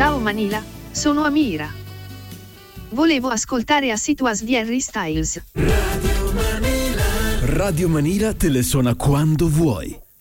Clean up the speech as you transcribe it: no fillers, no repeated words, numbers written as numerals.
Ciao Manila, sono Amira. Volevo ascoltare a Situas di Harry Styles. Radio Manila te le suona quando vuoi.